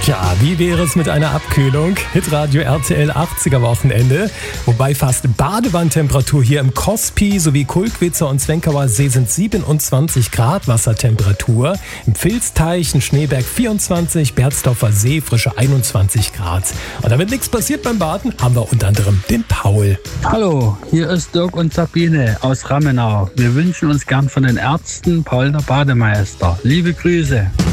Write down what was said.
Tja, wie wäre es mit einer Abkühlung? Hitradio RTL 80er Wochenende. Wobei fast Badewandtemperatur hier im Kospi sowie Kulkwitzer und Zwenkauer See sind 27 Grad Wassertemperatur. Im Vilsteich in Schneeberg 24, Berzdorfer See frische 21 Grad. Und damit nichts passiert beim Baden, haben wir unter anderem den Paul. Hallo, hier ist Dirk und Sabine aus Rammenau. Wir wünschen uns gern von den Ärzten Paul der Bademeister. Liebe Grüße.